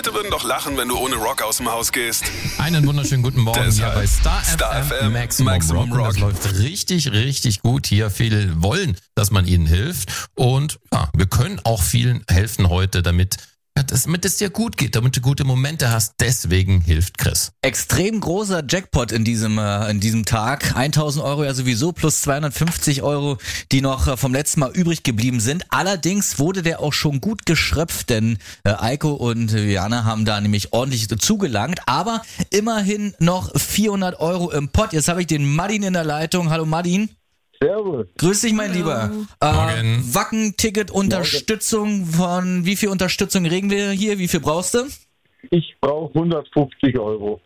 Leute würden doch lachen, wenn du ohne Rock aus dem Haus gehst. Einen wunderschönen guten Morgen Deshalb hier bei Star FM Maximum Rock. Das läuft richtig, richtig gut hier. Viele wollen, dass man ihnen hilft. Und ja, wir können auch vielen helfen heute, damit es dir gut geht, damit du gute Momente hast. Deswegen hilft Chris. Extrem großer Jackpot in diesem Tag. 1.000 Euro ja sowieso plus 250 Euro, die noch vom letzten Mal übrig geblieben sind. Allerdings wurde der auch schon gut geschröpft, denn Eiko und Viviane haben da nämlich ordentlich zugelangt. Aber immerhin noch 400 Euro im Pott. Jetzt habe ich den Martin in der Leitung. Hallo Martin. Servus. Grüß dich, mein Lieber. Morgen. Wacken-Ticket-Unterstützung von wie viel Unterstützung reden wir hier? Wie viel brauchst du? Ich brauche 150 Euro.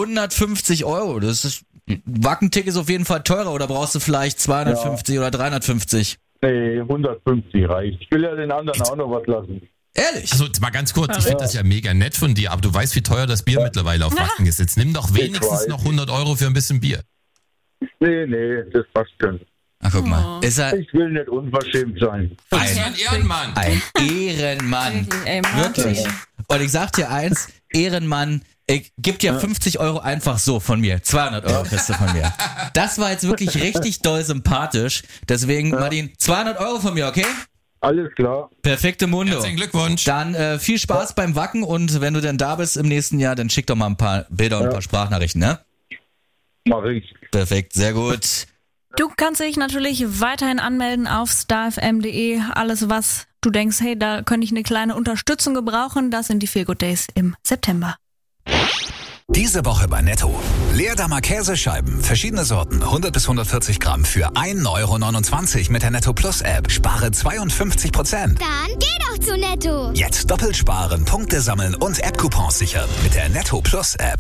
150 Euro, das ist Wacken-Ticket ist auf jeden Fall teurer, oder brauchst du vielleicht 250 oder 350? Nee, 150 reicht. Ich will ja den anderen auch noch was lassen. Ehrlich? Also mal ganz kurz, ich finde das ja mega nett von dir, aber du weißt, wie teuer das Bier mittlerweile auf Wacken ist. Jetzt nimm doch wenigstens noch 100 Euro für ein bisschen Bier. Nee, das passt schon. Ach, guck mal. Ist er Ich will nicht unverschämt sein. Ein Ehrenmann. ein Ehrenmann. Wirklich. Und ich sag dir eins, Ehrenmann, ich geb dir 50 Euro einfach so von mir. 200 Euro kriegst du von mir. Das war jetzt wirklich richtig doll sympathisch. Deswegen, Martin, 200 Euro von mir, okay? Alles klar. Perfekte Mundo. Herzlichen Glückwunsch. Dann viel Spaß beim Wacken, und wenn du dann da bist im nächsten Jahr, dann schick doch mal ein paar Bilder und ein paar Sprachnachrichten, ne? Mach ich. Perfekt, sehr gut. Du kannst dich natürlich weiterhin anmelden auf starfm.de. Alles, was du denkst, hey, da könnte ich eine kleine Unterstützung gebrauchen, das sind die Feel Good Days im September. Diese Woche bei Netto. Leerdammer Käsescheiben, verschiedene Sorten, 100 bis 140 Gramm für 1,29 € mit der Netto Plus App. Spare 52%. Dann geh doch zu Netto. Jetzt doppelt sparen, Punkte sammeln und App-Coupons sichern mit der Netto Plus App.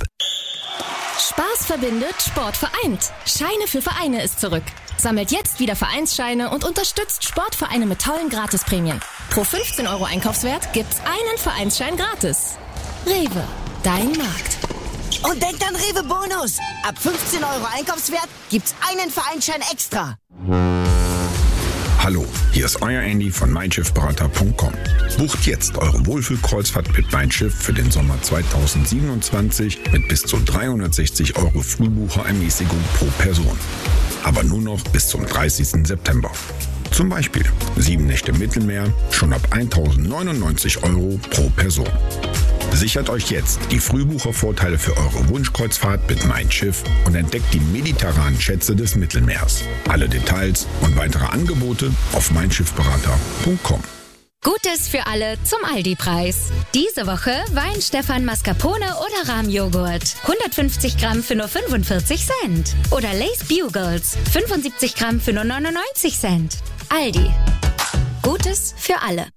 Spaß verbindet, Sport vereint. Scheine für Vereine ist zurück. Sammelt jetzt wieder Vereinsscheine und unterstützt Sportvereine mit tollen Gratisprämien. Pro 15 Euro Einkaufswert gibt's einen Vereinsschein gratis. Rewe, dein Markt. Und denkt an Rewe Bonus. Ab 15 Euro Einkaufswert gibt's einen Vereinsschein extra. Hallo, hier ist euer Andy von meinschiffberater.com. Bucht jetzt eure Wohlfühlkreuzfahrt mit Mein Schiff für den Sommer 2027 mit bis zu 360 Euro Frühbucherermäßigung pro Person. Aber nur noch bis zum 30. September. Zum Beispiel 7 Nächte Mittelmeer schon ab 1.099 Euro pro Person. Sichert euch jetzt die Frühbuchervorteile für eure Wunschkreuzfahrt mit Mein Schiff und entdeckt die mediterranen Schätze des Mittelmeers. Alle Details und weitere Angebote auf meinschiffberater.com. Gutes für alle zum Aldi-Preis. Diese Woche Wein Stefan Mascarpone oder Rahmjoghurt. 150 Gramm für nur 45 Cent. Oder Lay's Bugles. 75 Gramm für nur 99 Cent. Aldi. Gutes für alle.